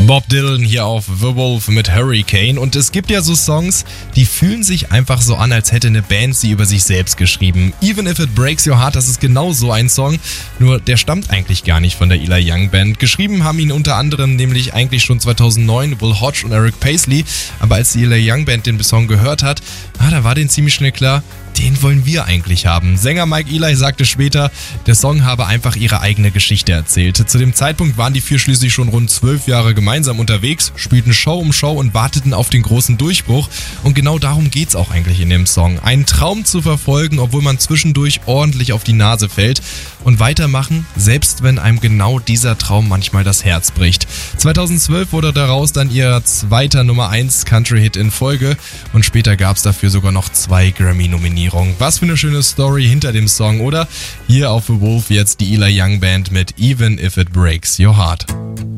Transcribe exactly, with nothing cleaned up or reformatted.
Bob Dylan hier auf The Wolf mit Hurricane. Und es gibt ja so Songs, die fühlen sich einfach so an, als hätte eine Band sie über sich selbst geschrieben. Even If It Breaks Your Heart, das ist genau so ein Song, nur der stammt eigentlich gar nicht von der Eli Young Band. Geschrieben haben ihn unter anderem nämlich eigentlich schon zweitausendneun Will Hodge und Eric Paisley, aber als die Eli Young Band den Song gehört hat, ah, da war denen ziemlich schnell klar, den wollen wir eigentlich haben. Sänger Mike Eli sagte später, der Song habe einfach ihre eigene Geschichte erzählt. Zu dem Zeitpunkt waren die vier schließlich schon rund zwölf Jahre gemeinsam unterwegs, spielten Show um Show und warteten auf den großen Durchbruch. Und genau darum geht's auch eigentlich in dem Song. Einen Traum zu verfolgen, obwohl man zwischendurch ordentlich auf die Nase fällt. Und weitermachen, selbst wenn einem genau dieser Traum manchmal das Herz bricht. zweitausendzwölf wurde daraus dann ihr zweiter Nummer eins Country-Hit in Folge und später gab's dafür sogar noch zwei Grammy-Nominierungen. Was für eine schöne Story hinter dem Song, oder? Hier auf The Wolf jetzt die Eli Young Band mit Even If It Breaks Your Heart.